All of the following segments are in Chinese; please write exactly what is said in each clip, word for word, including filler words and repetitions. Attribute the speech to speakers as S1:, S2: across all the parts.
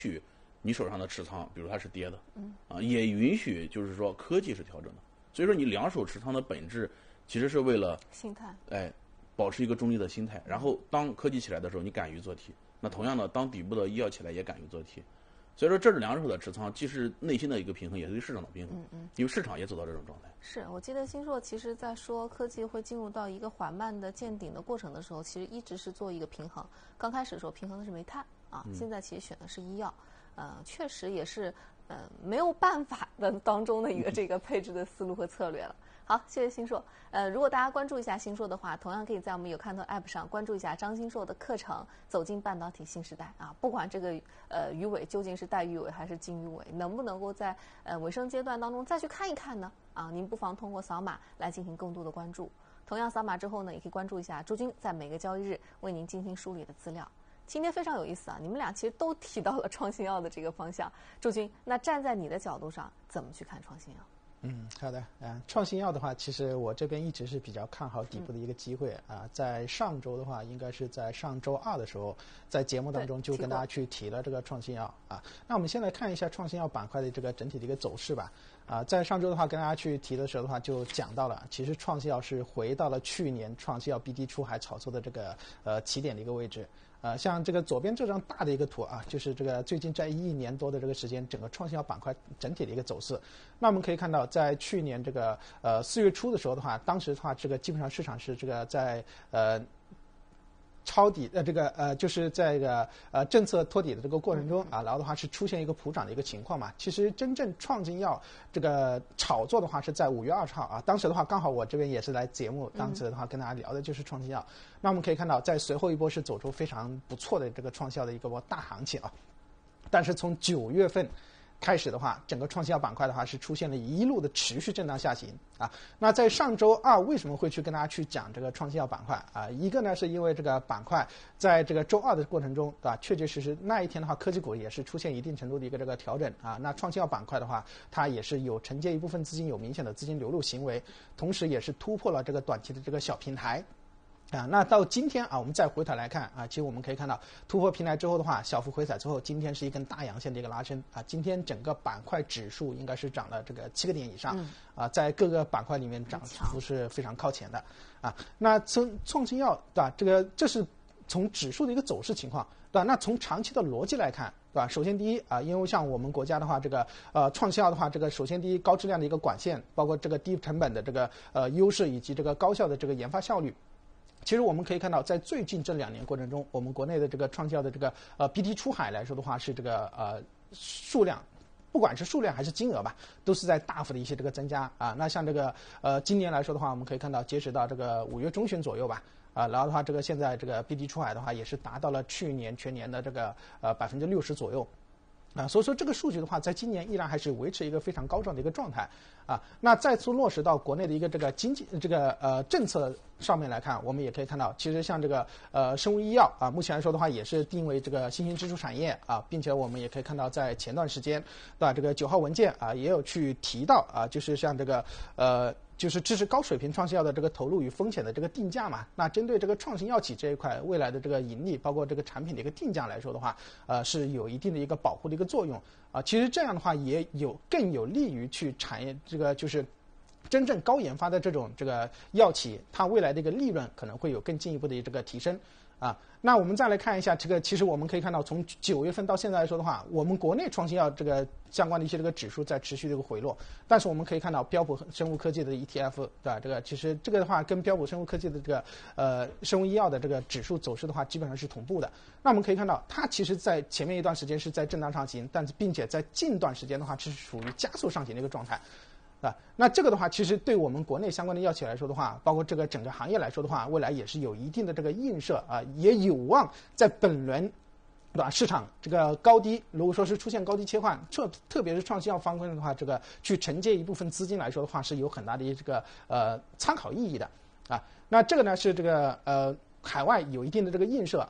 S1: 许你手上的持仓，比如它是跌的，嗯，啊，也允许就是说科技是调整的。所以说你两手持仓的本质其实是为了
S2: 心态，
S1: 哎，保持一个中立的心态。然后当科技起来的时候，你敢于做 T。那同样的，当底部的医药起来，也敢于做 T。所以说，这是两手的持仓，既是内心的一个平衡，也是对市场的平衡。嗯嗯。因为市场也走到这种状态。
S2: 是我记得新硕其实在说科技会进入到一个缓慢的见顶的过程的时候，其实一直是做一个平衡。刚开始的时候平衡的是煤炭啊，现在其实选的是医药，呃，确实也是呃没有办法的当中的一个这个配置的思路和策略了。好，谢谢新硕。呃，如果大家关注一下新硕的话，同样可以在我们有看头 App 上关注一下张新硕的课程《走进半导体新时代》啊。不管这个呃鱼尾究竟是带鱼尾还是金鱼尾，能不能够在呃尾声阶段当中再去看一看呢？啊，您不妨通过扫码来进行更多的关注。同样扫码之后呢，也可以关注一下朱军在每个交易日为您精心梳理的资料。今天非常有意思啊，你们俩其实都提到了创新药的这个方向。朱军，那站在你的角度上，怎么去看创新药？
S3: 嗯，好的，嗯、呃，创新药的话，其实我这边一直是比较看好底部的一个机会啊、呃。在上周的话，应该是在上周二的时候，在节目当中就跟大家去提了这个创新药啊。那我们先来看一下创新药板块的这个整体的一个走势吧。啊、呃，在上周的话，跟大家去提的时候的话，就讲到了，其实创新药是回到了去年创新药 B D 出海炒作的这个呃起点的一个位置。呃，像这个左边这张大的一个图啊，就是这个最近在一年多的这个时间，整个创新药板块整体的一个走势。那我们可以看到，在去年这个呃四月初的时候的话，当时的话，这个基本上市场是这个在呃。抄底呃，这个呃，就是在这个呃政策托底的这个过程中啊，然后的话是出现一个普涨的一个情况嘛。其实真正创新药这个炒作的话是在五月二十号啊，当时的话刚好我这边也是来节目，当时的话跟大家聊的就是创新药。那我们可以看到，在随后一波是走出非常不错的这个创新药的一个波大行情啊，但是从九月份开始的话，整个创新药板块的话是出现了一路的持续震荡下行啊。那在上周二为什么会去跟大家去讲这个创新药板块啊？一个呢是因为这个板块在这个周二的过程中，对吧？确确实实那一天的话，科技股也是出现一定程度的一个这个调整啊。那创新药板块的话，它也是有承接一部分资金有明显的资金流入行为，同时也是突破了这个短期的这个小平台。啊，那到今天啊，我们再回头来看啊，其实我们可以看到突破平台之后的话，小幅回踩之后，今天是一根大阳线的一个拉升啊。今天整个板块指数应该是涨了这个七个点以上，嗯、啊，在各个板块里面涨幅是非常靠前的啊。那从创新药对吧？这个这是从指数的一个走势情况，对吧？那从长期的逻辑来看，对吧？首先第一啊，因为像我们国家的话，这个呃创新药的话，这个首先第一高质量的一个管线，包括这个低成本的这个呃优势以及这个高效的这个研发效率。其实我们可以看到，在最近这两年过程中，我们国内的这个创新药的这个呃 B T 出海来说的话，是这个呃数量，不管是数量还是金额吧，都是在大幅的一些这个增加啊。那像这个呃今年来说的话，我们可以看到，截止到这个五月中旬左右吧，啊，然后的话，这个现在这个 B T 出海的话，也是达到了去年全年的这个呃百分之六十左右。啊，所以说这个数据的话，在今年依然还是维持一个非常高涨的一个状态啊。那再次落实到国内的一个这个经济这个呃政策上面来看，我们也可以看到，其实像这个呃生物医药啊，目前来说的话也是定为这个新兴支柱产业啊，并且我们也可以看到，在前段时间，对吧？这个九号文件啊也有去提到啊，就是像这个呃。就是支持高水平创新药的这个投入与风险的这个定价嘛。那针对这个创新药企这一块未来的这个盈利，包括这个产品的一个定价来说的话，呃，是有一定的一个保护的一个作用啊。其实这样的话也有更有利于去产业这个就是真正高研发的这种这个药企，它未来的一个利润可能会有更进一步的这个提升。啊，那我们再来看一下这个，其实我们可以看到，从九月份到现在来说的话，我们国内创新药这个相关的一些这个指数在持续的一个回落，但是我们可以看到标普生物科技的 E T F， 对吧？这个其实这个的话跟标普生物科技的这个呃生物医药的这个指数走势的话，基本上是同步的。那我们可以看到，它其实在前面一段时间是在震荡上行，但是并且在近段时间的话是属于加速上行的一个状态。啊，那这个的话，其实对我们国内相关的药企来说的话，包括这个整个行业来说的话，未来也是有一定的这个映射啊，也有望在本轮，对吧？市场这个高低，如果说是出现高低切换，特特别是创新药方面的话，这个去承接一部分资金来说的话，是有很大的这个呃参考意义的啊。那这个呢是这个呃。海外有一定的这个映射啊，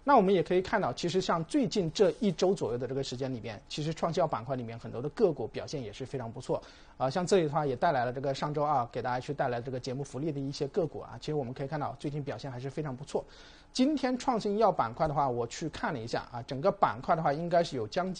S3: 那我们也可以看到，其实像最近这一周左右的这个时间里面，其实创新药板块里面很多的个股表现也是非常不错啊。像这里的话也带来了这个上周二给大家去带来这个节目福利的一些个股啊，其实我们可以看到最近表现还是非常不错。今天创新药板块的话，我去看了一下啊，整个板块的话应该是有将近